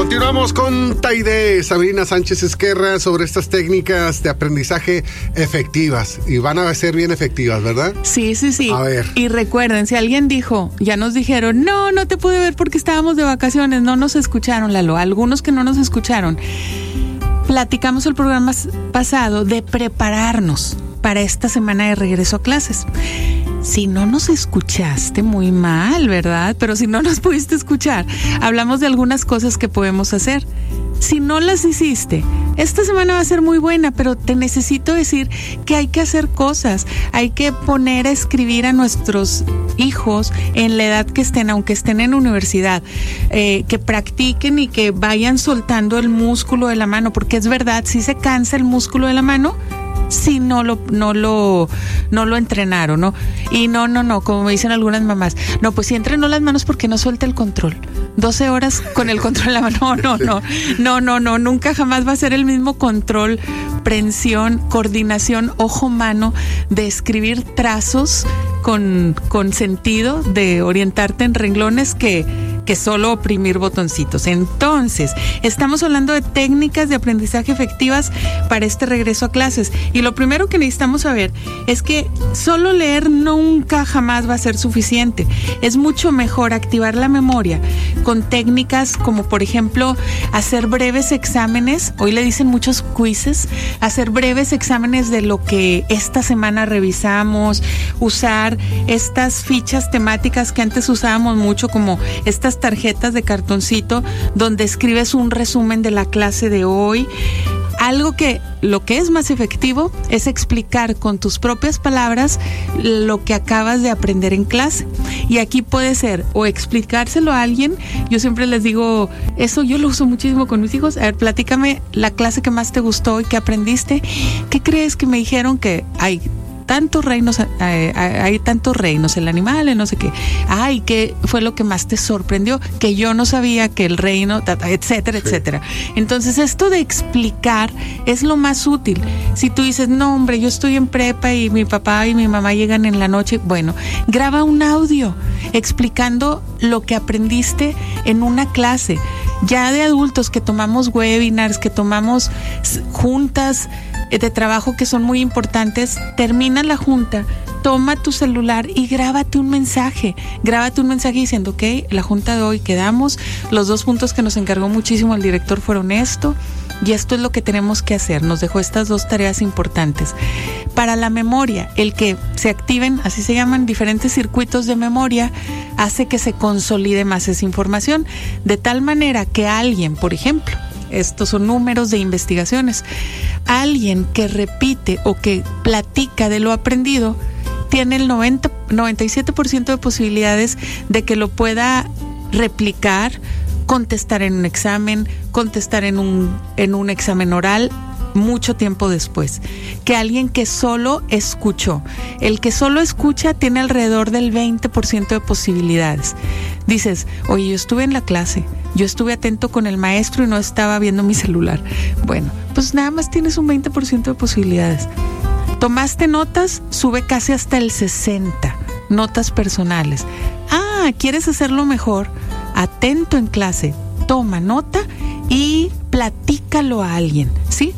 Continuamos con Taide, Sabrina Sánchez Ezquerra, sobre estas técnicas de aprendizaje efectivas. Y van a ser bien efectivas, ¿verdad? Sí. A ver. Y recuerden, si alguien dijo, ya nos dijeron, no te pude ver porque estábamos de vacaciones, no nos escucharon, Lalo. Algunos que no nos escucharon. Platicamos el programa pasado de prepararnos para esta semana de regreso a clases. Si no nos escuchaste, muy mal, ¿verdad? Pero si no nos pudiste escuchar, hablamos de algunas cosas que podemos hacer. Si no las hiciste, esta semana va a ser muy buena, pero te necesito decir que hay que hacer cosas. Hay que poner a escribir a nuestros hijos en la edad que estén, aunque estén en universidad, que practiquen y que vayan soltando el músculo de la mano, porque es verdad, si se cansa el músculo de la mano, si no lo entrenaron, ¿no? Y no, como me dicen algunas mamás, no, pues si entrenó las manos porque no suelta el control. 12 horas con el control en la mano, no, nunca jamás va a ser el mismo control, prensión, coordinación, ojo-mano, de escribir trazos con sentido, de orientarte en renglones que solo oprimir botoncitos. Entonces, estamos hablando de técnicas de aprendizaje efectivas para este regreso a clases. Y lo primero que necesitamos saber es que solo leer nunca jamás va a ser suficiente. Es mucho mejor activar la memoria con técnicas como, por ejemplo, hacer breves exámenes. Hoy le dicen muchos quizzes. Hacer breves exámenes de lo que esta semana revisamos. Usar estas fichas temáticas que antes usábamos mucho, como estas tarjetas de cartoncito donde escribes un resumen de la clase de hoy. Lo que es más efectivo es explicar con tus propias palabras lo que acabas de aprender en clase. Y aquí puede ser o explicárselo a alguien. Yo siempre les digo, eso yo lo uso muchísimo con mis hijos. A ver, platícame la clase que más te gustó y que aprendiste. ¿Qué crees que me dijeron que hay tantos reinos, el animal, el no sé qué? Ay, ¿qué fue lo que más te sorprendió? Que yo no sabía que el reino, etcétera, etcétera. Entonces, esto de explicar es lo más útil. Si tú dices, no, hombre, yo estoy en prepa y mi papá y mi mamá llegan en la noche, bueno, graba un audio explicando lo que aprendiste en una clase. Ya de adultos que tomamos webinars, que tomamos juntas de trabajo que son muy importantes, termina la junta, toma tu celular y grábate un mensaje diciendo, ok, la junta de hoy quedamos, los 2 puntos que nos encargó muchísimo el director fueron esto es lo que tenemos que hacer, nos dejó estas 2 tareas importantes. Para la memoria, el que se activen, así se llaman, diferentes circuitos de memoria, hace que se consolide más esa información, de tal manera que alguien, por ejemplo, estos son números de investigaciones, alguien que repite o que platica de lo aprendido tiene el 97% de posibilidades de que lo pueda replicar, contestar en un examen, contestar en un examen oral mucho tiempo después, que alguien que solo escuchó. El que solo escucha tiene alrededor del 20% de posibilidades. Dices, oye, yo estuve en la clase, yo estuve atento con el maestro y no estaba viendo mi celular. Bueno, pues nada más tienes un 20% de posibilidades. ¿Tomaste notas? Sube casi hasta el 60%. Notas personales. ¿Quieres hacerlo mejor? Atento en clase, toma nota y platícalo a alguien, ¿sí?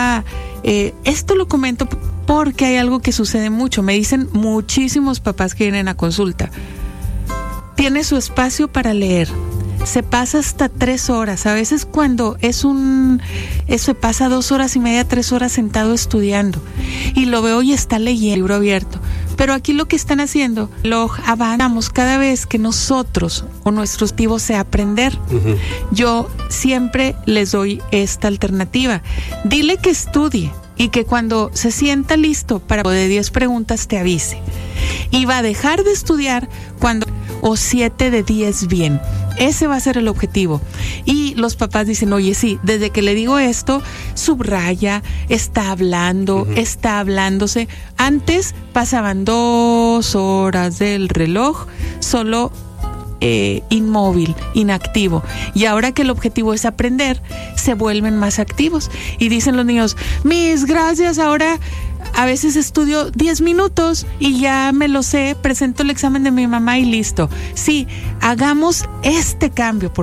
Esto lo comento porque hay algo que sucede mucho. Me dicen muchísimos papás que vienen a consulta. Tiene su espacio para leer. Se pasa hasta 3 horas. A veces cuando se pasa 2 horas y media, 3 horas sentado estudiando. Y lo veo y está leyendo, libro abierto. Pero aquí lo que están haciendo, lo avanzamos cada vez que nosotros o nuestro objetivo sea aprender. Uh-huh. Yo siempre les doy esta alternativa. Dile que estudie y que cuando se sienta listo para de 10 preguntas te avise. Y va a dejar de estudiar cuando 7 de 10 bien. Ese va a ser el objetivo. Y los papás dicen, oye, sí, desde que le digo esto, subraya, está hablando, está hablándose. Antes pasaban 2 horas del reloj solo inmóvil, inactivo. Y ahora que el objetivo es aprender, se vuelven más activos. Y dicen los niños, Miss, gracias, ahora a veces estudio 10 minutos y ya me lo sé, presento el examen de mi mamá y listo. Sí, hagamos este cambio.